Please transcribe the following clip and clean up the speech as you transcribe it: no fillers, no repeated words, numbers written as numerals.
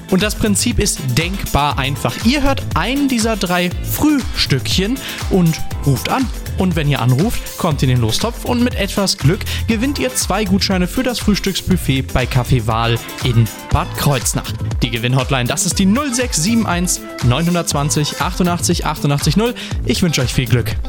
Und das Prinzip ist denkbar einfach. Ihr hört einen dieser 3 Frühstückchen und ruft an. Und wenn ihr anruft, kommt in den Lostopf und mit etwas Glück gewinnt ihr 2 Gutscheine für das Frühstücksbuffet bei Café Wahl in Bad Kreuznach. Die Gewinnhotline, das ist die 0671 920 88 88 0. Ich wünsche euch viel Glück.